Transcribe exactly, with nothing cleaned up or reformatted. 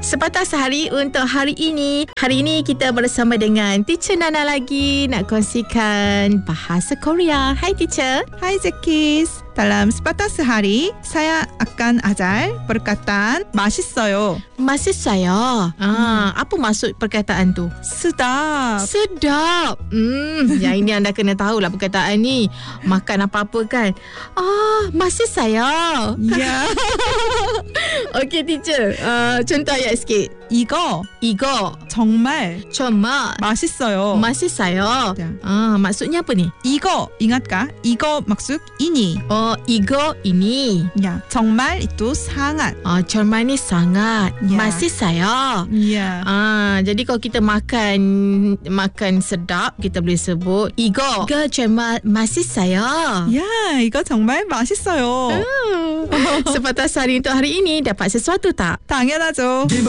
Sepatah Sehari untuk hari ini. Hari ini kita bersama dengan Teacher Nana lagi nak kongsikan bahasa Korea. Hai Teacher. Hai Zekis. Dalam sepatah sehari, saya akan ajar perkataan 맛있어요. 맛있어요. Ah, apa maksud perkataan tu? sedap. Sedap. Hmm, yang ini anda kena tahulah perkataan ni. Makan apa-apa kan? Ah, 맛있어요. Ya. Okey Teacher. Uh, contoh ayat sikit. 이거 이거 정말 정말 맛있어요. 맛있어요. Ya. Ah, maksudnya apa ni? 이거 ingatkah? 이거 maksud ini. Oh, 이거 ini. Ya, 정말 itu sangat. Ah, 정말 ni sangat Ya. 맛있어요. Ya. Ah, jadi kalau kita makan makan sedap, kita boleh sebut 이거 이거 정말 맛있어요. Ya, 이거 정말 맛있어요. Sepatah Sehari untuk hari ini dapat sesuatu tak? 당연하죠.